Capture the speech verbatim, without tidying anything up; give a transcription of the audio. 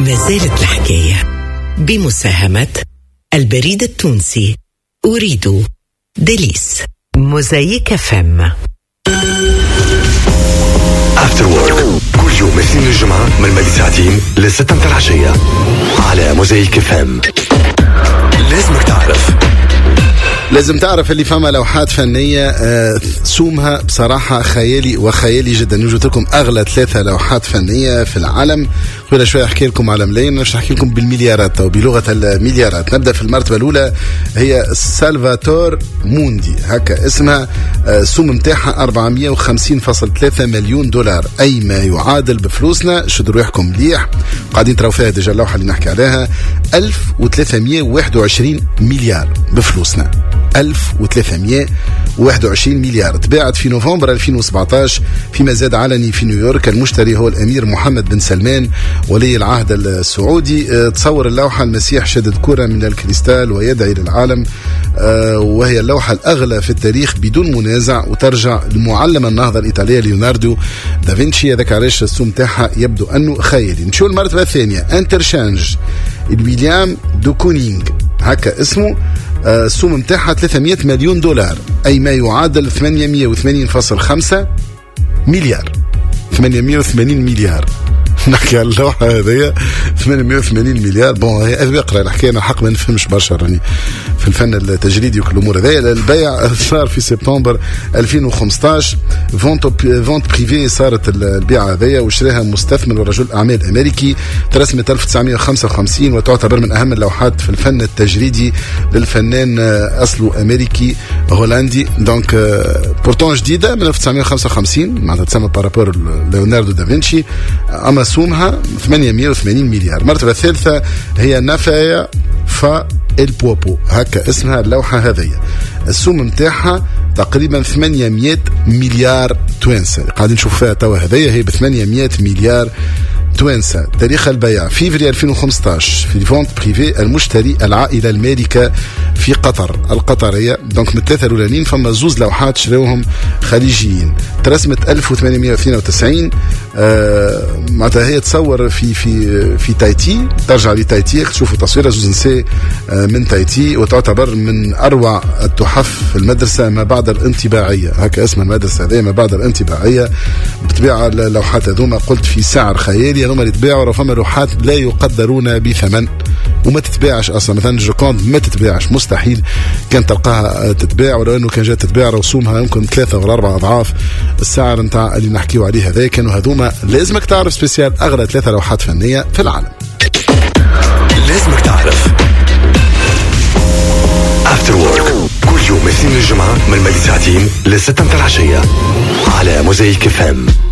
وما زالت الحكاية بمساهمة البريد التونسي أريد ديليس موزايك فم. After Work كل يوم اثنين الجمعة من مدى ساعتين لستة متى العشية على موزايك فم. لازمك تعرف لازم تعرف اللي فما لوحات فنية آه سومها بصراحة خيالي وخيالي جدا. نوجد لكم أغلى ثلاثة لوحات فنية في العالم. قبل شوية أحكي لكم على ملايين، مش أحكي لكم بالمليارات أو بلغة المليارات. نبدأ في المرتبة الأولى، هي سالفاتور موندي، هكا اسمها. آه سوم متاعها أربعمية وخمسين فاصلة ثلاثة مليون دولار، أي ما يعادل بفلوسنا شدوا ريحكم مليح. قاعدين تراو فيها ديجا اللوحة اللي نحكي عليها ألف وثلاثمية وواحد وعشرين مليار بفلوسنا. ألف وثلاثمية وواحد وعشرين مليار. تباعت في نوفمبر ألفين وسبعطاش في مزاد علني في نيويورك. المشتري هو الأمير محمد بن سلمان ولي العهد السعودي. تصور اللوحة المسيح شدد كرة من الكريستال ويدعي للعالم، وهي اللوحة الأغلى في التاريخ بدون منازع، وترجع لمعلم النهضة الإيطالية ليوناردو دافنشي. هذاك علاش السوم تاعها يبدو أنه خيالي. نشوف المرتبة الثانية، انترشانج الويليام دو كونينغ، هكا اسمه. السوم متاعها ثلاثمية مليون دولار، أي ما يعادل ثمانمية وثمانين فاصلة خمسة مليار. ثمانمية وثمانين مليار نحكي على اللوحة هذه ثمانمية وثمانين مليار. بون هي أذبقرة الحكاية، أنا حق ما نفهمش برشا راني في الفن التجريدي وكل الأمور هذه. البيع صار في سبتمبر ألفين وخمسطاش، فونت فونت بريفي صارت البيعة هذه، وشراها مستثمر ورجل أعمال أمريكي. ترسمت ألف وتسعمية وخمسة وخمسين وتعتبر من أهم اللوحات في الفن التجريدي للفنان أصله أمريكي هولندي. دونك بورتون جديدة من ألف وتسعمية وخمسة وخمسين، معناتها تسمى بارابور ليوناردو دافنشي، أما سومها ثمانمية وثمانين مليار. المرتبة الثالثة هي نافايا فا البوبو، هكا اسمها اللوحة هذه. السوم متاعها تقريبا ثمانمية مليار توانسة. قاعدين نشوف فيها توا هذه، هي ب ثمانمية مليار توانسة. تاريخ البيع فيفري ألفين وخمسطاش في فونت بريفي. المشتري العائلة المالكة في قطر القطرية. دونك من الثلاثة الأولانيين فما زوز لوحات شراوهم خليجيين. ترسمت ألف وثمانمية واثنين وتسعين. آه معناتها هي تصور في في في تايتي، ترجع لتايتي. تشوفوا تصويرها زوز نساء آه من تايتي، وتعتبر من أروع التحف في المدرسة ما بعد الانطباعية، هكا اسم المدرسة هذه ما بعد الانطباعية. بتبيع اللوحات هذوما قلت في سعر خيالي. هذوما اللي تباعوا فما لوحات لا يقدرون بثمن وما تتباعش اصلا. مثلا جوكوند ما تتباعش، مستحيل كان تلقاها تتباع، ولو انه كان جات تتباع رسومها يمكن ثلاثة ولا أربعة أضعاف السعر نتاع اللي نحكيو عليه هذا. كانوا هذوما لازمك تعرف سبيسيال أغلى ثلاثة لوحات فنية في العالم. لازمك تعرف After Work كل يوم اثنين الجمعة من مدى ساعتين لستة متى العشية على موزايك فم.